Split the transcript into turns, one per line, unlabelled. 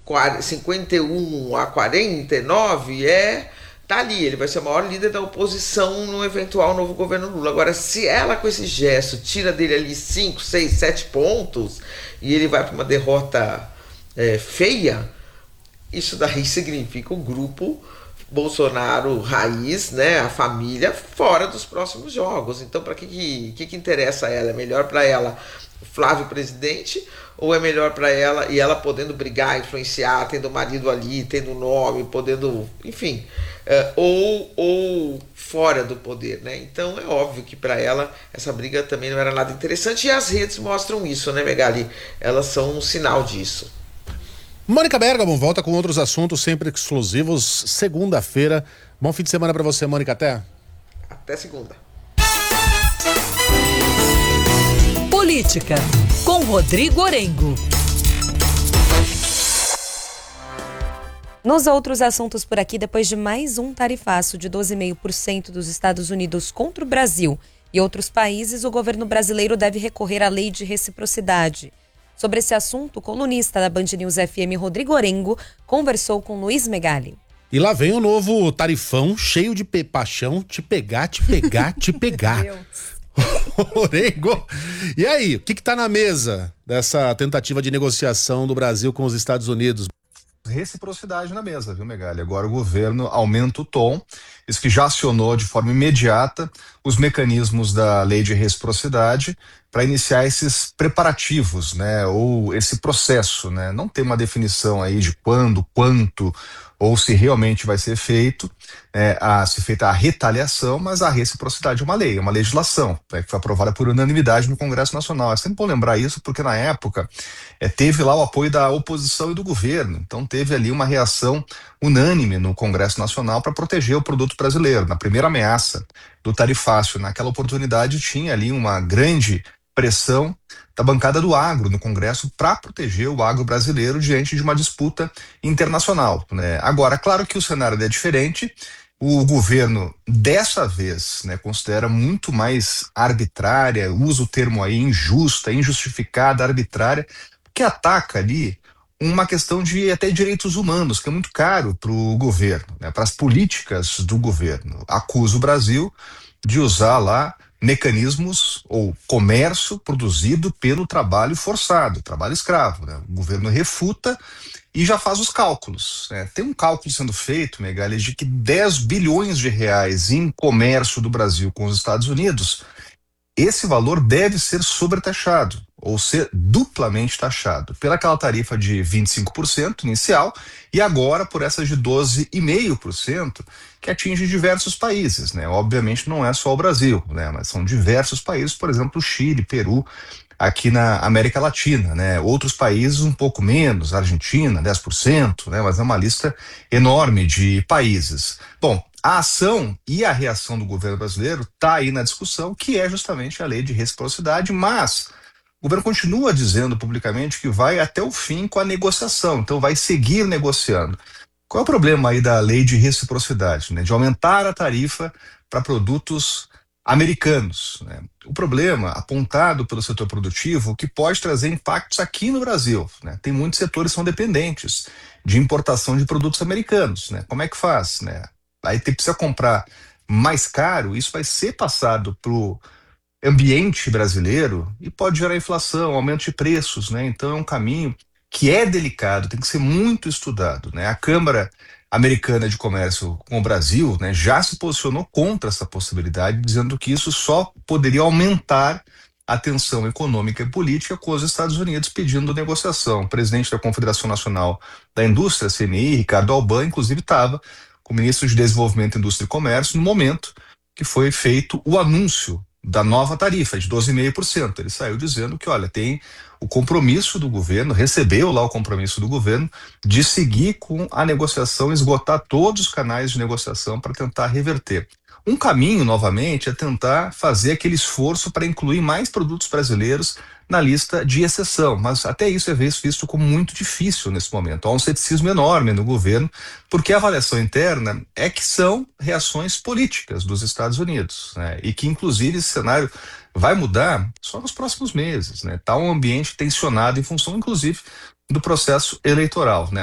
51 a 49 tá ali, ele vai ser o maior líder da oposição no eventual novo governo Lula. Agora, se ela com esse gesto tira dele ali 5, 6, 7 pontos e ele vai para uma derrota feia, isso daí significa o grupo Bolsonaro raiz, né, a família, fora dos próximos jogos. Então, para que interessa a ela? É melhor para ela o Flávio presidente, ou é melhor para ela e ela podendo brigar, influenciar, tendo o marido ali, tendo o nome, podendo, enfim, ou fora do poder, né? Então é óbvio que para ela essa briga também não era nada interessante, e as redes mostram isso, né, Megali? Elas são um sinal disso.
Mônica Bergamo volta com outros assuntos sempre exclusivos segunda-feira. Bom fim de semana para você, Mônica.
Até segunda.
Política, com Rodrigo Orengo.
Nos outros assuntos por aqui, depois de mais um tarifaço de 12,5% dos Estados Unidos contra o Brasil e outros países, o governo brasileiro deve recorrer à lei de reciprocidade. Sobre esse assunto, o colunista da Band News FM, Rodrigo Orengo, conversou com Luiz Megali.
E lá vem o novo tarifão cheio de paixão, te pegar, te pegar. Orengo, e aí, o que tá na mesa dessa tentativa de negociação do Brasil com os Estados Unidos?
Reciprocidade na mesa, viu, Megali? Agora o governo aumenta o tom, diz que já acionou de forma imediata os mecanismos da lei de reciprocidade para iniciar esses preparativos, né, ou esse processo, né? Não tem uma definição aí de quando, quanto, ou se realmente vai ser feito, se feita a retaliação, mas a reciprocidade é uma lei, é uma legislação, né, que foi aprovada por unanimidade no Congresso Nacional. É sempre bom lembrar isso, porque na época teve lá o apoio da oposição e do governo, então teve ali uma reação unânime no Congresso Nacional para proteger o produto brasileiro. Na primeira ameaça do tarifácio, naquela oportunidade tinha ali uma grande pressão da bancada do agro no Congresso para proteger o agro brasileiro diante de uma disputa internacional, né? Agora, claro que o cenário é diferente. O governo, dessa vez, né, considera muito mais arbitrária, usa o termo aí injusta, injustificada, arbitrária, que ataca ali uma questão de até direitos humanos, que é muito caro para o governo, né, para as políticas do governo. Acusa o Brasil de usar lá mecanismos ou comércio produzido pelo trabalho forçado, trabalho escravo, né? O governo refuta e já faz os cálculos, né? Tem um cálculo sendo feito, Megali, de que 10 bilhões de reais em comércio do Brasil com os Estados Unidos, esse valor deve ser sobretaxado, ou ser duplamente taxado, pelaquela tarifa de 25% inicial e agora por essas de 12,5%, que atinge diversos países, né? Obviamente não é só o Brasil, né? Mas são diversos países, por exemplo, Chile, Peru, aqui na América Latina, né? Outros países um pouco menos, Argentina, 10%, né? Mas é uma lista enorme de países. Bom, a ação e a reação do governo brasileiro está aí na discussão, que é justamente a lei de reciprocidade, mas o governo continua dizendo publicamente que vai até o fim com a negociação, então vai seguir negociando. Qual é o problema aí da lei de reciprocidade, né? De aumentar a tarifa para produtos americanos, né? O problema apontado pelo setor produtivo que pode trazer impactos aqui no Brasil, né? Tem muitos setores que são dependentes de importação de produtos americanos, né? Como é que faz, né? Aí precisa comprar mais caro, isso vai ser passado para o ambiente brasileiro e pode gerar inflação, aumento de preços, né? Então é um caminho que é delicado, tem que ser muito estudado, né? A Câmara Americana de Comércio com o Brasil, né, já se posicionou contra essa possibilidade, dizendo que isso só poderia aumentar a tensão econômica e política com os Estados Unidos pedindo negociação. O presidente da Confederação Nacional da Indústria, CNI, Ricardo Alban, inclusive estava com o ministro de Desenvolvimento, Indústria e Comércio no momento que foi feito o anúncio da nova tarifa de 12,5%. Ele saiu dizendo que, olha, tem o compromisso do governo, recebeu lá o compromisso do governo de seguir com a negociação, esgotar todos os canais de negociação para tentar reverter. Um caminho, novamente, é tentar fazer aquele esforço para incluir mais produtos brasileiros na lista de exceção, mas até isso é visto como muito difícil nesse momento. Há um ceticismo enorme no governo, porque a avaliação interna é que são reações políticas dos Estados Unidos, né? E que, inclusive, esse cenário vai mudar só nos próximos meses, né? Está um ambiente tensionado em função, inclusive, do processo eleitoral, né?